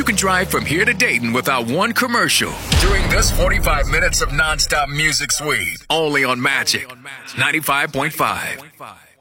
can drive from here to Dayton without one commercial during this 45 minutes of nonstop music suite. Only on Magic 95.5.